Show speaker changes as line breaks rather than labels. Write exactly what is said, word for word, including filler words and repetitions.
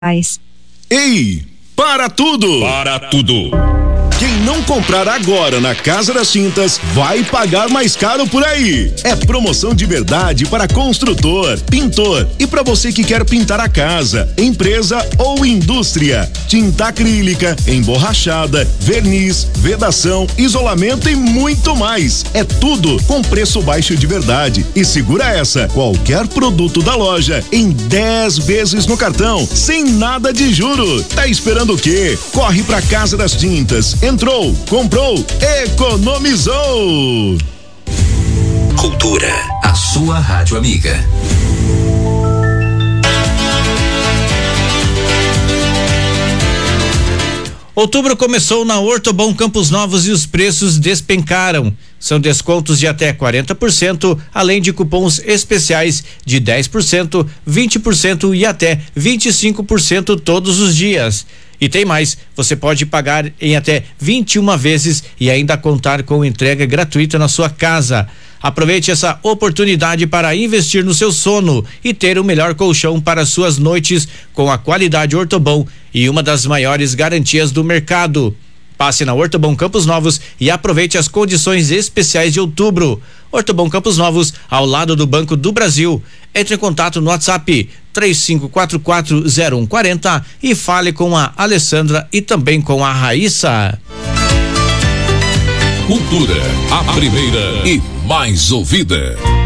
Ei, para tudo!
Para tudo!
Quem não comprar agora na Casa das Tintas vai pagar mais caro por aí. É promoção de verdade para construtor, pintor e para você que quer pintar a casa, empresa ou indústria. Tinta acrílica, emborrachada, verniz, vedação, isolamento e muito mais. É tudo com preço baixo de verdade. E segura essa, qualquer produto da loja em dez vezes no cartão, sem nada de juro. Tá esperando o quê? Corre pra Casa das Tintas. Entrou, comprou, economizou.
Cultura, a sua rádio amiga.
Outubro começou na Ortobon Campos Novos e os preços despencaram. São descontos de até quarenta por cento, além de cupons especiais de dez por cento, vinte por cento e até vinte e cinco por cento todos os dias. E tem mais, você pode pagar em até vinte e uma vezes e ainda contar com entrega gratuita na sua casa. Aproveite essa oportunidade para investir no seu sono e ter o melhor colchão para suas noites com a qualidade Ortobon e uma das maiores garantias do mercado. Passe na Ortobon Campos Novos e aproveite as condições especiais de outubro. Ortobon Campos Novos, ao lado do Banco do Brasil. Entre em contato no WhatsApp três cinco quatro quatro zero um quatro zero e fale com a Alessandra e também com a Raíssa.
Cultura, a primeira e mais ouvida.